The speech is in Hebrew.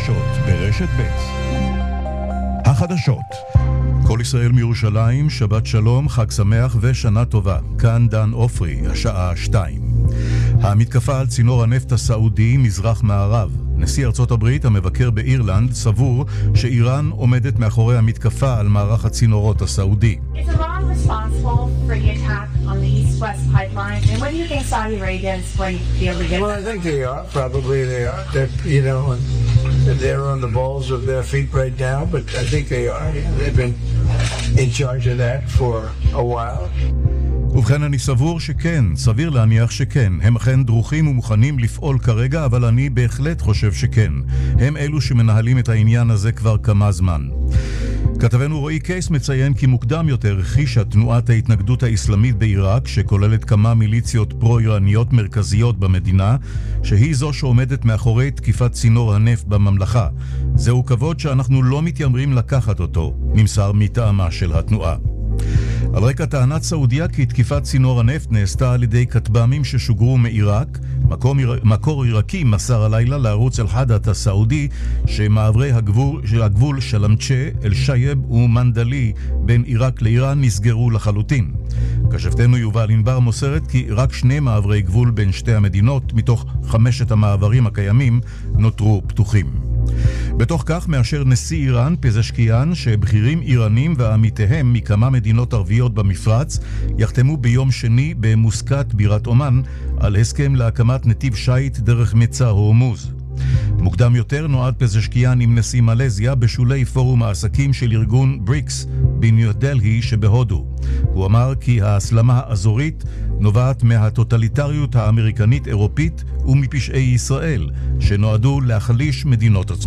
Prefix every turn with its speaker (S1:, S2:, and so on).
S1: החדשות ברשת ב'. החדשות. כל ישראל מירושלים, שבת שלום, חג שמח ושנה טובה. כאן דן אופרי, השעה 2. המתקפה על צינור הנפט הסעודי מזרח מערב. נשיא ארצות הברית המבקר באירלנד סבור שאיראן עומדת מאחורי המתקפה על מערך הצינורות הסעודי.
S2: Is Iran responsible for the attack on the East-West pipeline? And what do you think Saudi Arabia is going to be able to get?
S3: Well, I think they are. Probably they are. They're on the balls of their feet right now, but I think they are. They've been in charge of that for a while.
S1: ובכן, אני סבור שכן, סביר להניח שכן. הם אכן דרוכים ומוכנים לפעול כרגע, אבל אני בהחלט חושב שכן. הם אלו שמנהלים את העניין הזה כבר כמה זמן. כתבנו רועי קייס מציין כי מוקדם יותר חישה תנועת ההתנגדות האסלאמית בעיראק, שכוללת כמה מיליציות פרו-איראניות מרכזיות במדינה, שהיא זו שעומדת מאחורי תקיפת צינור הנפט בממלכה. זהו כבוד שאנחנו לא מתיימרים לקחת אותו, נמסר מטעמה של התנועה. על רקע טענת סעודיה כי תקיפת צינור הנפט נעשתה על ידי כטב"מים ששוגרו מעיראק, מקור עיראקי מסר הלילה לערוץ אל-חדאת הסעודי שמעברי הגבול שלמצ'ה, אל-שייב ומנדלי בין עיראק לאיראן נסגרו לחלוטין. כשבתנו יובל ענבר מוסרת כי רק 2 מעברי גבול בין שתי המדינות מתוך 5 המעברים הקיימים נותרו פתוחים. בתוך כך מאשר נשיא איראן פזשקיאן שבכירים איראנים ועמיתיהם מכמה מדינות ערביות במפרץ יחתמו ביום שני במוסקת בירת אומן על הסכם להקמת נתיב שייט דרך מצר הורמוז. מוקדם יותר נועד פזשקיאן עם נשיא מלזיה בשולי פורום העסקים של ארגון בריקס בניו דלהי שבהודו. הוא אמר כי ההסלמה האזורית נובעת מהטוטליטריות האמריקנית אירופית ומפשעי ישראל שנועדו להחליש מדינות עצמאיות.